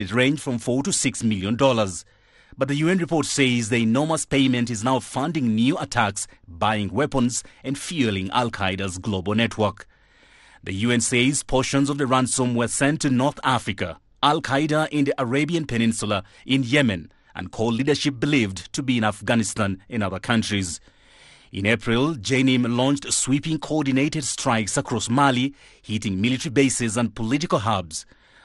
It ranged from $4 to $6 million. But the UN report says the enormous payment is now funding new attacks, buying weapons, and fueling Al-Qaeda's global network. The UN says portions of the ransom were sent to North Africa, Al-Qaeda in the Arabian Peninsula, in Yemen, and core leadership believed to be in Afghanistan and other countries. In April, JNIM launched sweeping coordinated strikes across Mali, hitting military bases and political hubs.